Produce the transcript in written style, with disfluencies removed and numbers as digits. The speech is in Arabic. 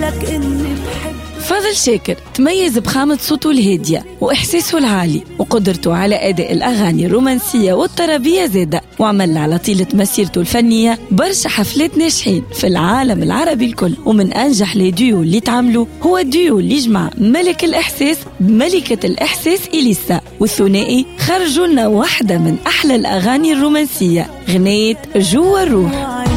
لك إني بحب. فاضل شاكر تميز بخامة صوته الهادية وإحساسه العالي وقدرته على أداء الأغاني الرومانسية والطربية زادة، وعمل على طيلة مسيرته الفنية برشا حفلات ناجحين في العالم العربي الكل. ومن أنجح لي ديو اللي تعملوا هو الديو اللي جمع ملك الإحساس بملكة الإحساس إليسا، والثنائي خرجوا لنا واحدة من أحلى الأغاني الرومانسية، غنيت جوا الروح.